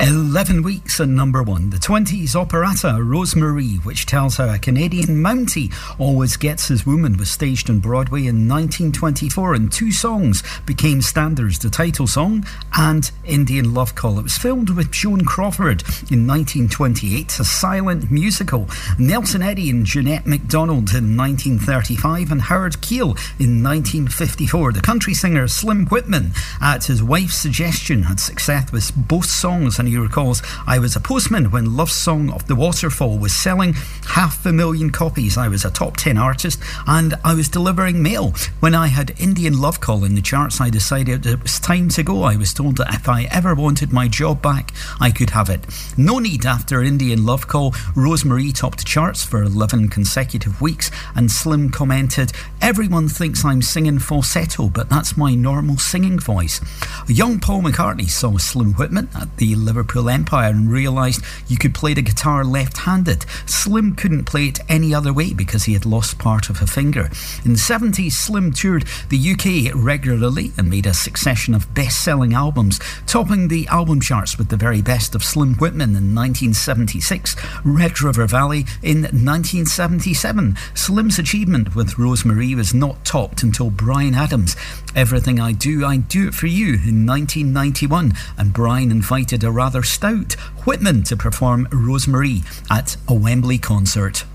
11 weeks at number one. The 20s operetta Rosemary, which tells how a Canadian Mountie always gets his woman, was staged on Broadway in 1924, and two songs became standards: the title song and Indian Love Call. It was filmed with Joan Crawford in 1928, a silent musical. Nelson Eddy and Jeanette MacDonald in 1935, and Howard Keel in 1954. The country singer Slim Whitman, at his wife's suggestion, had success with both songs, and he recalls, "I was a postman when Love Song of the Waterfall was selling 500,000 copies. I was a top 10 artist and I was delivering mail. When I had Indian Love Call in the charts, I decided it was time to go. I was told that if I ever wanted my job back, I could have it." No Need, after Indian Love Call, Rosemary topped the charts for 11 consecutive weeks, and Slim commented, "Everyone thinks I'm singing falsetto, but that's my normal singing voice." Young Paul McCartney saw Slim Whitman at the Liverpool Empire and realised you could play the guitar left-handed. Slim couldn't play it any other way because he had lost part of a finger. In the 70s, Slim toured the UK regularly and made a succession of best-selling albums, topping the album charts with The Very Best of Slim Whitman in 1976, Red River Valley in 1977. Slim's achievement with Rosemary was not topped until Bryan Adams' Everything I Do It For You in 1991, and Bryan invited a rather stout Whitman to perform Rosemary at a Wembley concert.